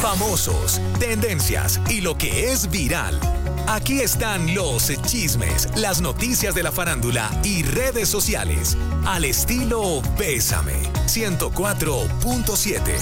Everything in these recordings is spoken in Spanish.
famosos, tendencias y lo que es viral. Aquí están los chismes, las noticias de la farándula y redes sociales. Al estilo Bésame 104.7.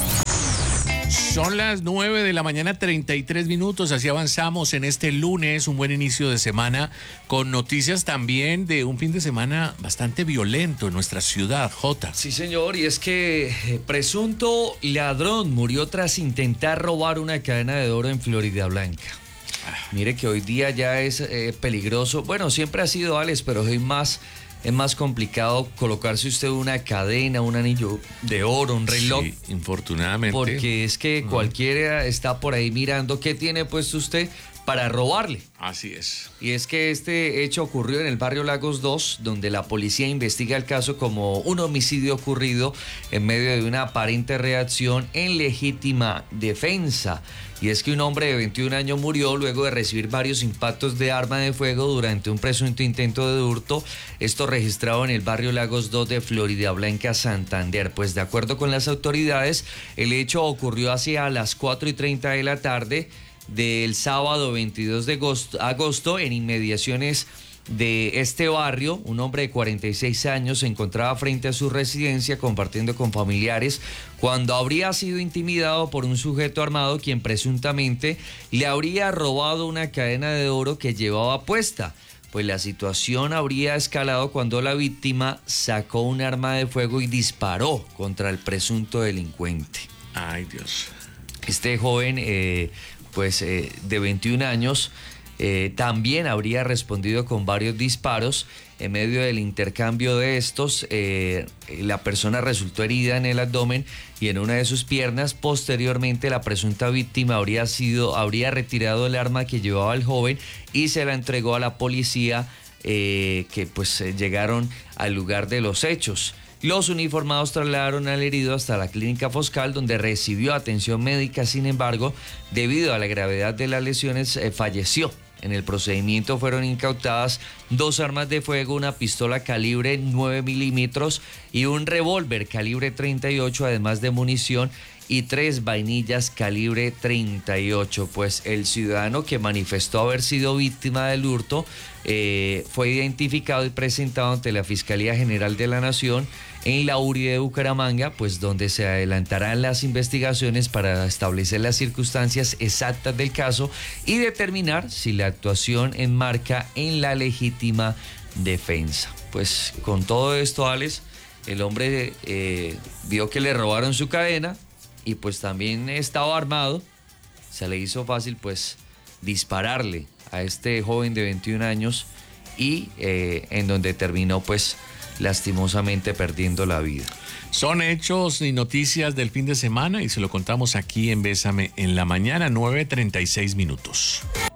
Son las 9 de la mañana, 33 minutos. Así avanzamos en este lunes, un buen inicio de semana, con noticias también de un fin de semana bastante violento en nuestra ciudad, Jota. Sí, señor, y es que presunto ladrón murió tras intentar robar una cadena de oro en Florida Blanca. Mire que hoy día ya es peligroso. Bueno, siempre ha sido, Alex, pero es más complicado colocarse usted una cadena, un anillo de oro, un reloj. Sí, infortunadamente. Porque es que cualquiera está por ahí mirando qué tiene puesto usted para robarle. Así es. Y es que este hecho ocurrió en el barrio Lagos 2, donde la policía investiga el caso como un homicidio ocurrido en medio de una aparente reacción en legítima defensa. Y es que un hombre de 21 años murió luego de recibir varios impactos de arma de fuego durante un presunto intento de hurto. Esto registrado en el barrio Lagos 2 de Florida Blanca, Santander. Pues de acuerdo con las autoridades, el hecho ocurrió hacia las 4:30 de la tarde del sábado 22 de agosto en inmediaciones de este barrio. Un hombre de 46 años se encontraba frente a su residencia compartiendo con familiares cuando habría sido intimidado por un sujeto armado quien presuntamente le habría robado una cadena de oro que llevaba puesta. Pues la situación habría escalado cuando la víctima sacó un arma de fuego y disparó contra el presunto delincuente. Ay, Dios. Este joven, de 21 años, también habría respondido con varios disparos. En medio del intercambio de estos, la persona resultó herida en el abdomen y en una de sus piernas. Posteriormente, la presunta víctima habría retirado el arma que llevaba el joven y se la entregó a la policía, que llegaron al lugar de los hechos. Los uniformados trasladaron al herido hasta la clínica Foscal, donde recibió atención médica. Sin embargo, debido a la gravedad de las lesiones, falleció. En el procedimiento fueron incautadas 2 armas de fuego, una pistola calibre 9 milímetros y un revólver calibre 38, además de munición, y 3 vainillas calibre 38. Pues el ciudadano que manifestó haber sido víctima del hurto fue identificado y presentado ante la Fiscalía General de la Nación en la URI de Bucaramanga, pues donde se adelantarán las investigaciones para establecer las circunstancias exactas del caso y determinar si la actuación enmarca en la legítima defensa. Pues con todo esto, Alex, el hombre vio que le robaron su cadena y pues también estaba armado. Se le hizo fácil pues dispararle a este joven de 21 años y en donde terminó pues lastimosamente perdiendo la vida. Son hechos y noticias del fin de semana y se lo contamos aquí en Bésame en la mañana, 9:36 minutos.